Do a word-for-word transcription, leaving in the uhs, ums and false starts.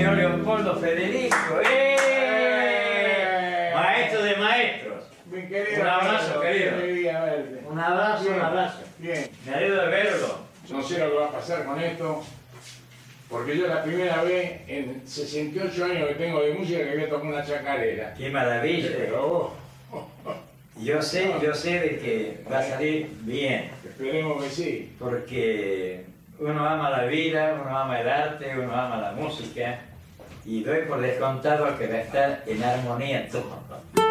señor Leopoldo Federico. ¡Eh! Maestro de maestros. Mi querido, un abrazo, querido. Verte. Un abrazo, Bien. un abrazo. Bien. Me alegro de verlo. No sé lo que va a pasar con esto, porque yo la primera vez en sesenta y ocho años que tengo de música que voy a tocar una chacarera. ¡Qué maravilla! Pero vos, Yo sé, yo sé de que va a salir bien. esperemos que sí. Porque uno ama la vida, uno ama el arte, uno ama la música y doy por descontado que va a estar en armonía todo.